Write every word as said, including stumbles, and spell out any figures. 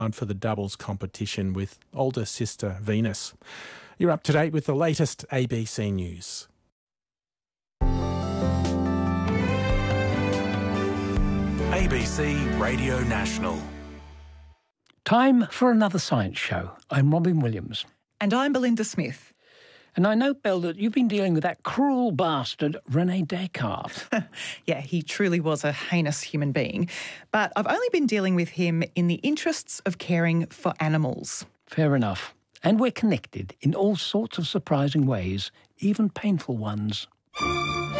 for the doubles competition with older sister Venus. You're up to date with the latest A B C News. A B C Radio National. Time for another science show. I'm Robin Williams. And I'm Belinda Smith. And I know, Belle, that you've been dealing with that cruel bastard, René Descartes. Yeah, he truly was a heinous human being. But I've only been dealing with him in the interests of caring for animals. Fair enough. And we're connected in all sorts of surprising ways, even painful ones.